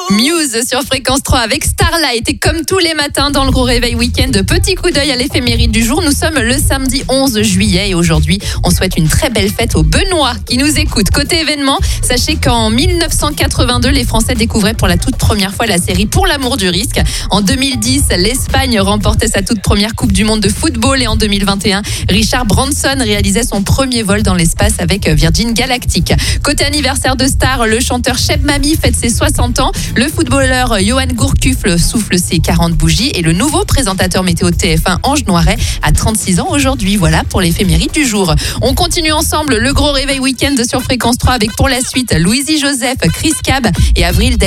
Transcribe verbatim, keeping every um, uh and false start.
Muse sur Fréquence trois avec Starlight. Et comme tous les matins dans le gros réveil week-end, petit coup d'œil à l'éphéméride du jour. Nous sommes le samedi onze juillet et aujourd'hui, on souhaite une très belle fête aux Benoît qui nous écoutent. Côté événement, sachez qu'en dix-neuf cent quatre-vingt-deux, les Français découvraient pour la toute première fois la série Pour l'amour du risque. En deux mille dix, l'Espagne remportait sa toute première Coupe du monde de football et en deux mille vingt et un, Richard Branson réalisait son premier vol dans l'espace avec Virgin Galactic. Côté anniversaire de star, le chanteur Cheb Mami fête ses soixante ans. Le footballeur Johan Gourcuff souffle ses quarante bougies et le nouveau présentateur météo de T F un, Ange Noiret, a trente-six ans aujourd'hui. Voilà pour l'éphéméride du jour. On continue ensemble le gros réveil week-end sur Fréquence trois avec pour la suite Louisie Joseph, Chris Cab et Avril Del